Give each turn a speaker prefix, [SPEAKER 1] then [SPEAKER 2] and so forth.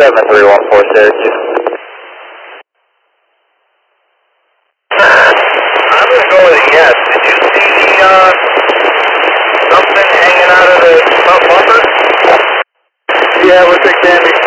[SPEAKER 1] 7314 Syracuse. I'm going to go with a yes. Did you see the, something hanging out of the front bumper? Yeah, it looks like candy.